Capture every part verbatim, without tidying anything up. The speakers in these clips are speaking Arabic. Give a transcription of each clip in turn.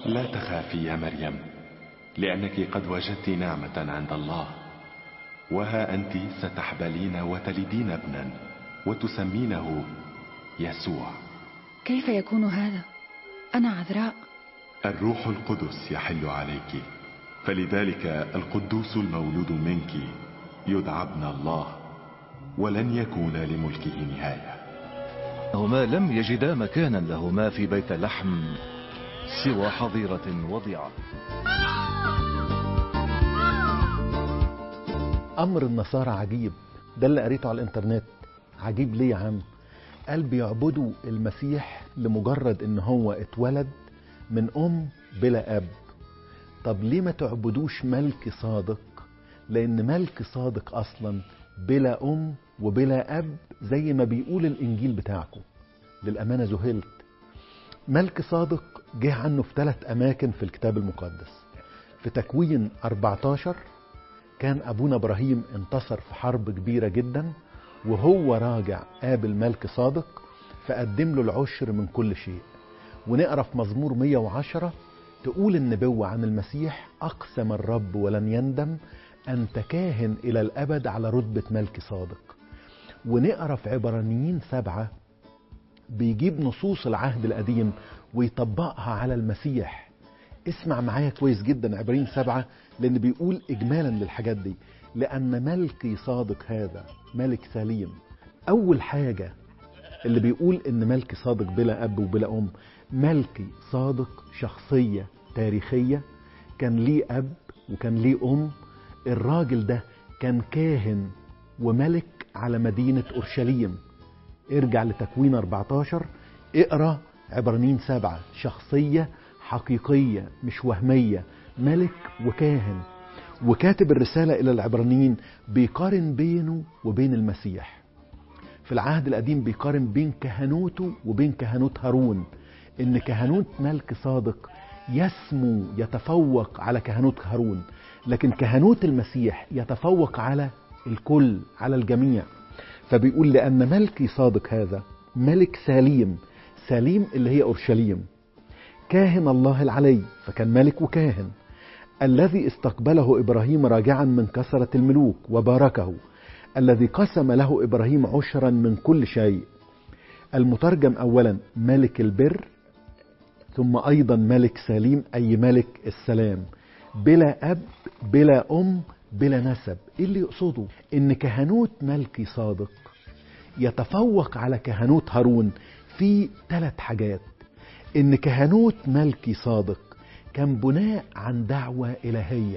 لا تخافي يا مريم، لأنك قد وجدت نعمة عند الله، وها أنت ستحبلين وتلدين ابنا وتسمينه يسوع. كيف يكون هذا؟ أنا عذراء. الروح القدس يحل عليك، فلذلك القدوس المولود منك يدعى ابن الله، ولن يكون لملكه نهاية. هما لم يجدا مكانا لهما في بيت لحم سوى حظيرة وضيعة. أمر النصارى عجيب، ده اللي قريته على الإنترنت. عجيب ليه يا عم؟ قال بيعبدوا المسيح لمجرد إن هو اتولد من أم بلا أب. طب ليه ما تعبدوش ملك صادق؟ لأن ملك صادق أصلا بلا أم وبلا أب، زي ما بيقول الإنجيل بتاعكم. للأمانة ذهلت. ملك صادق جه عنه في ثلاث أماكن في الكتاب المقدس. في تكوين أربعتاشر كان أبونا إبراهيم انتصر في حرب كبيرة جدا، وهو راجع قابل ملك صادق فقدم له العشر من كل شيء. ونقرأ في مزمور مية وعشرة تقول النبوة عن المسيح: أقسم الرب ولن يندم أنت كاهن إلى الأبد على رتبة ملك صادق. ونقرأ في عبرانيين سبعة بيجيب نصوص العهد القديم ويطبقها على المسيح. اسمع معايا كويس جدا عبرانيين سبعة، لأن بيقول إجمالا للحاجات دي: لأن ملكي صادق هذا ملك سليم. أول حاجة اللي بيقول إن ملكي صادق بلا أب وبلا أم، ملكي صادق شخصية تاريخية، كان ليه أب وكان ليه أم. الراجل ده كان كاهن وملك على مدينة أورشليم. ارجع لتكوين أربعتاشر، اقرأ عبرانيين سبعة. شخصية حقيقية مش وهمية، ملك وكاهن. وكاتب الرسالة إلى العبرانيين بيقارن بينه وبين المسيح. في العهد القديم بيقارن بين كهنوته وبين كهنوت هارون، إن كهنوت ملك صادق يسمو يتفوق على كهنوت هارون، لكن كهنوت المسيح يتفوق على الكل، على الجميع. فبيقول: لأن ملكي صادق هذا ملك سليم. سليم اللي هي أورشليم. كاهن الله العلي، فكان ملك وكاهن. الذي استقبله إبراهيم راجعا من كثرة الملوك وباركه، الذي قسم له إبراهيم عشرا من كل شيء. المترجم أولا ملك البر، ثم أيضا ملك سليم أي ملك السلام، بلا أب بلا أم بلا نسب. إيه اللي يقصده؟ إن كهنوت ملكي صادق يتفوق على كهنوت هارون في ثلاث حاجات. إن كهنوت ملكي صادق كان بناء عن دعوة إلهية.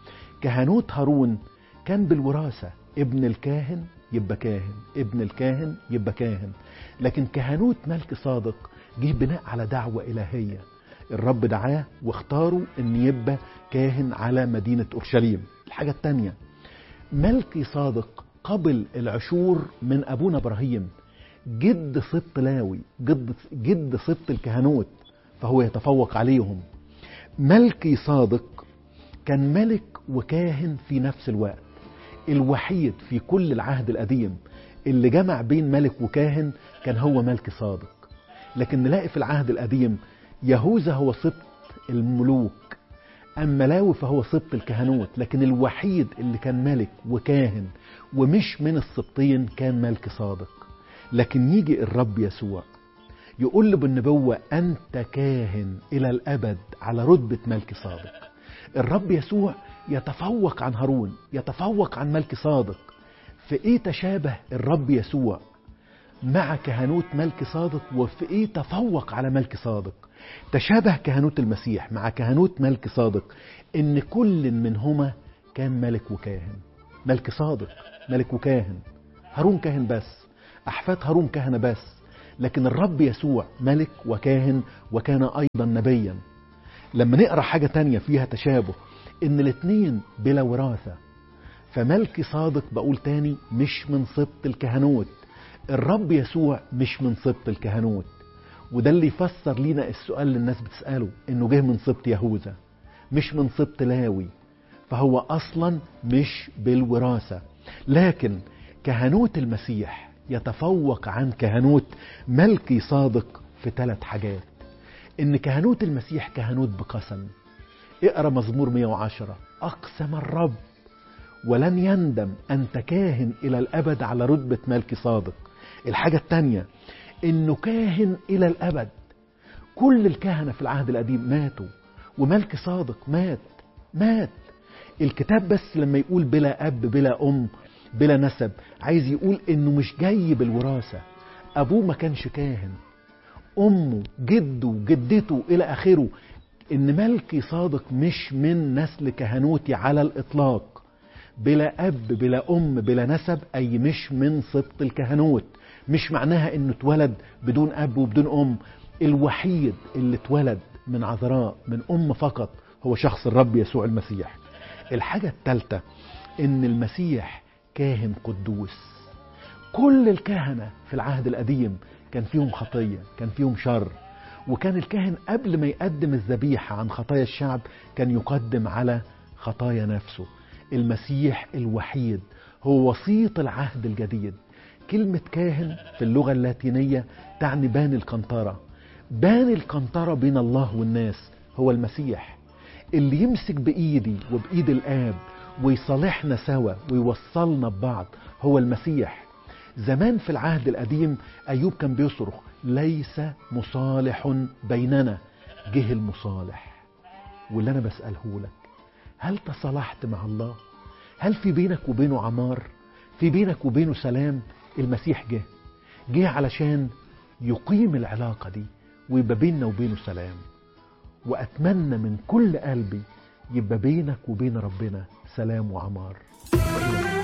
كهنوت هارون كان بالوراثة، ابن الكاهن يبقى كاهن، ابن الكاهن يبقى كاهن. لكن كهنوت ملك صادق جه بناء على دعوة إلهية. الرب دعاه واختاره ان يبقى كاهن على مدينة أورشليم. الحاجة التانية، ملكي صادق قبل العشور من أبونا إبراهيم، جد سبط لاوي، جد, جد سبط الكهنوت، فهو يتفوق عليهم. ملكي صادق كان ملك وكاهن في نفس الوقت. الوحيد في كل العهد القديم اللي جمع بين ملك وكاهن كان هو ملكي صادق. لكن نلاقي في العهد القديم يهوذا هو سبط الملوك، أما لاوي فهو سبط الكهنوت. لكن الوحيد اللي كان ملك وكاهن ومش من السبطين كان ملكي صادق. لكن يجي الرب يسوع يقول له بالنبوة: أنت كاهن إلى الأبد على رتبة ملكي صادق. الرب يسوع يتفوق عن هارون، يتفوق عن ملكي صادق. في إيه تشابه الرب يسوع مع كهنوت ملكي صادق، وفي إيه تفوق على ملكي صادق؟ تشابه كهنوت المسيح مع كهنوت ملكي صادق إن كل منهما كان ملك وكاهن. ملكي صادق ملك وكاهن، هارون كاهن بس، أحفاد هارون كهنة بس. لكن الرب يسوع ملك وكاهن، وكان أيضا نبيا. لما نقرأ حاجة تانية فيها تشابه، إن الاثنين بلا وراثة. فملكي صادق بقول تاني مش من سبط الكهنوت، الرب يسوع مش من سبط الكهنوت. وده اللي يفسر لينا السؤال اللي الناس بتسأله، إنه جه من سبط يهوذا مش من سبط لاوي، فهو أصلا مش بالوراثة. لكن كهنوت المسيح يتفوق عن كهنوت ملكي صادق في ثلاث حاجات. إن كهنوت المسيح كهنوت بقسم. اقرأ مزمور مئة وعشرة: أقسم الرب ولن يندم أنت كاهن إلى الأبد على رتبة ملك صادق. الحاجة التانية إنه كاهن إلى الأبد. كل الكهنة في العهد القديم ماتوا، وملك صادق مات مات الكتاب بس لما يقول بلا أب بلا أم بلا نسب، عايز يقول إنه مش جاي بالوراثة. أبوه ما كانش كاهن، أمه جده جدته إلى آخره. إن ملكي صادق مش من نسل كهنوتي على الإطلاق. بلا أب بلا أم بلا نسب، أي مش من سبط الكهنوت. مش معناها إنه اتولد بدون أب وبدون أم. الوحيد اللي اتولد من عذراء من أم فقط هو شخص الرب يسوع المسيح. الحاجة الثالثة إن المسيح كاهن قدوس. كل الكهنة في العهد القديم كان فيهم خطية، كان فيهم شر، وكان الكاهن قبل ما يقدم الذبيحة عن خطايا الشعب كان يقدم على خطايا نفسه. المسيح الوحيد هو وسيط العهد الجديد. كلمة كاهن في اللغة اللاتينية تعني بان القنطرة. بان القنطرة بين الله والناس هو المسيح، اللي يمسك بإيدي وبإيد الآب ويصالحنا سوا ويوصلنا ببعض هو المسيح. زمان في العهد القديم أيوب كان بيصرخ: ليس مصالح بيننا. جه المصالح. واللي أنا بسأله لك، هل تصالحت مع الله؟ هل في بينك وبينه عمار؟ في بينك وبينه سلام؟ المسيح جه جه علشان يقيم العلاقة دي ويبقى بيننا وبينه سلام. وأتمنى من كل قلبي يبقى بينك وبين ربنا سلام وعمار.